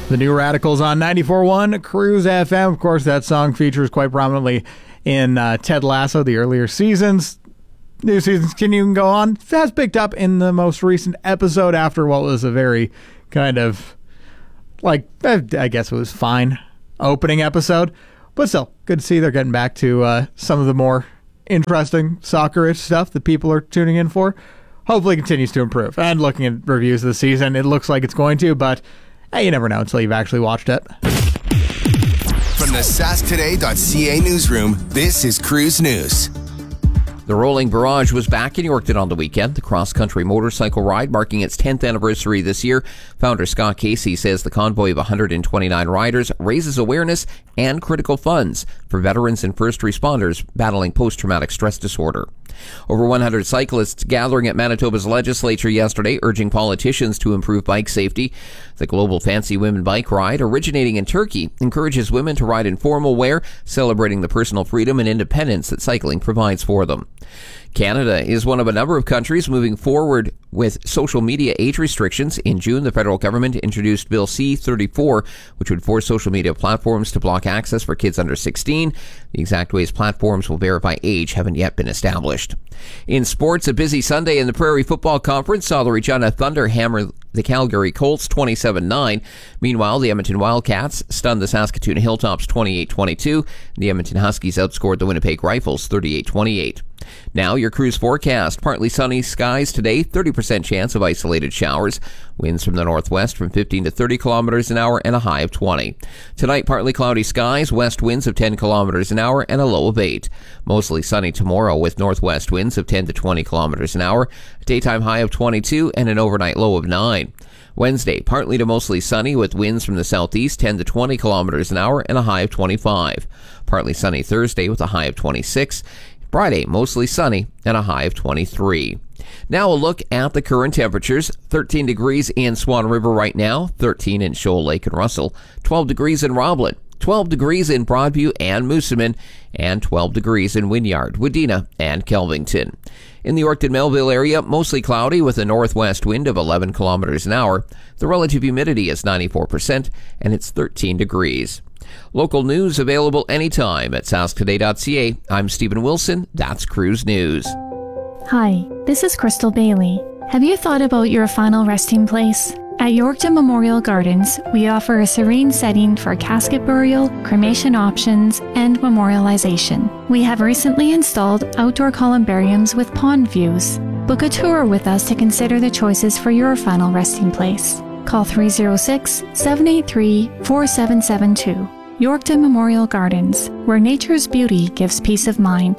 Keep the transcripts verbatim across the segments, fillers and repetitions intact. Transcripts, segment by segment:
The New Radicals on ninety-four point one Cruise F M. Of course, that song features quite prominently in uh, Ted Lasso, the earlier seasons. New seasons continuing to go on. It has picked up in the most recent episode after what was a very kind of, like, I guess it was fine opening episode. But still, good to see they're getting back to uh, some of the more interesting soccer-ish stuff that people are tuning in for. Hopefully it continues to improve. And looking at reviews of the season, it looks like it's going to, but hey, you never know until you've actually watched it. From the sask today dot c a newsroom, this is Cruise News. The Rolling Barrage was back in Yorkton on the weekend. The cross-country motorcycle ride marking its tenth anniversary this year. Founder Scott Casey says the convoy of one hundred twenty-nine riders raises awareness and critical funds for veterans and first responders battling post-traumatic stress disorder. Over one hundred cyclists gathering at Manitoba's legislature yesterday, urging politicians to improve bike safety. The Global Fancy Women Bike Ride, originating in Turkey, encourages women to ride in formal wear, celebrating the personal freedom and independence that cycling provides for them. Canada is one of a number of countries moving forward with social media age restrictions. In June, the federal government introduced Bill C thirty-four, which would force social media platforms to block access for kids under sixteen. The exact ways platforms will verify age haven't yet been established. In sports, a busy Sunday in the Prairie Football Conference saw the Regina Thunder hammer the Calgary Colts twenty-seven nine. Meanwhile, the Edmonton Wildcats stunned the Saskatoon Hilltops twenty-eight twenty-two. The Edmonton Huskies outscored the Winnipeg Rifles thirty-eight twenty-eight. Now your cruise forecast. Partly sunny skies today, thirty percent chance of isolated showers. Winds from the northwest from fifteen to thirty kilometers an hour and a high of twenty. Tonight, partly cloudy skies, west winds of ten kilometers an hour and a low of eight. Mostly sunny tomorrow with northwest winds of ten to twenty kilometers an hour, a daytime high of twenty-two and an overnight low of nine. Wednesday, partly to mostly sunny with winds from the southeast ten to twenty kilometers an hour and a high of twenty-five. Partly sunny Thursday with a high of twenty-six. Friday, mostly sunny and a high of twenty-three. Now a look at the current temperatures. thirteen degrees in Swan River right now, thirteen in Shoal Lake and Russell, twelve degrees in Roblin, twelve degrees in Broadview and Moosomin, and twelve degrees in Wynyard, Wadena, and Kelvington. In the Yorkton-Melville area, mostly cloudy with a northwest wind of eleven kilometers an hour. The relative humidity is ninety-four percent, and it's thirteen degrees. Local news available anytime at sask today dot c a. I'm Stephen Wilson. That's Cruise News. Hi, this is Crystal Bailey. Have you thought about your final resting place? At Yorkton Memorial Gardens, we offer a serene setting for casket burial, cremation options, and memorialization. We have recently installed outdoor columbariums with pond views. Book a tour with us to consider the choices for your final resting place. Call three oh six, seven eight three, four seven seven two. Yorkton Memorial Gardens, where nature's beauty gives peace of mind.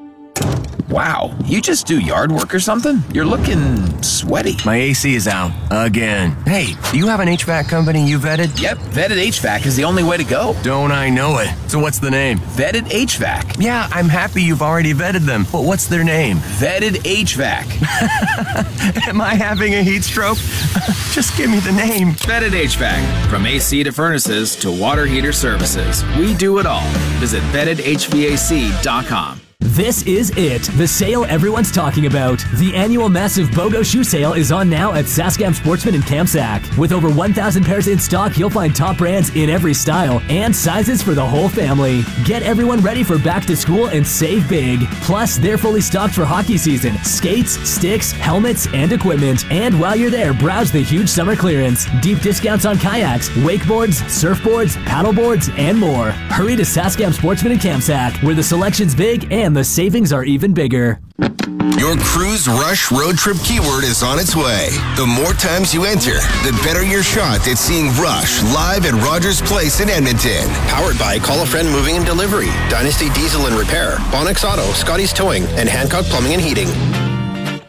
Wow, you just do yard work or something? You're looking sweaty. My A C is out. Again. Hey, do you have an H V A C company you vetted? Yep, Vetted H V A C is the only way to go. Don't I know it? So what's the name? Vetted H V A C. Yeah, I'm happy you've already vetted them, but what's their name? Vetted H V A C. Am I having a heat stroke? Just give me the name. Vetted H V A C. From A C to furnaces to water heater services, we do it all. Visit vetted h v a c dot com. This is it, the sale everyone's talking about. The annual massive BOGO shoe sale is on now at Saskam Sportsman in Kamsack. With over one thousand pairs in stock, you'll find top brands in every style and sizes for the whole family. Get everyone ready for back to school and save big. Plus, they're fully stocked for hockey season. Skates, sticks, helmets, and equipment. And while you're there, browse the huge summer clearance. Deep discounts on kayaks, wakeboards, surfboards, paddleboards, and more. Hurry to Saskam Sportsman in Kamsack, where the selection's big and the savings are even bigger. Your Cruise Rush road trip keyword is on its way. The more times you enter, the better your shot at seeing Rush live at Rogers Place in Edmonton. Powered by Call a Friend Moving and Delivery, Dynasty Diesel and Repair, Bonix Auto, Scotty's Towing, and Hancock Plumbing and Heating.